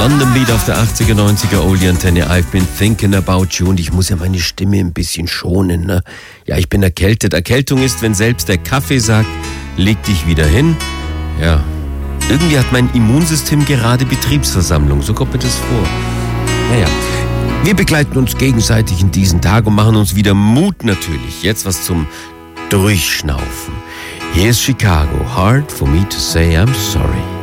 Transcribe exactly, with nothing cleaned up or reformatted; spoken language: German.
London Beat auf der achtziger, neunziger Oldie-Antenne. I've been thinking about you. Und ich muss ja meine Stimme ein bisschen schonen, ne? Ja, ich bin erkältet. Erkältung ist, wenn selbst der Kaffee sagt, leg dich wieder hin. Ja, irgendwie hat mein Immunsystem gerade Betriebsversammlung. So kommt mir das vor. Naja, wir begleiten uns gegenseitig in diesen Tag und machen uns wieder Mut natürlich. Jetzt was zum Durchschnaufen. Hier ist Chicago. Hard for me to say I'm sorry.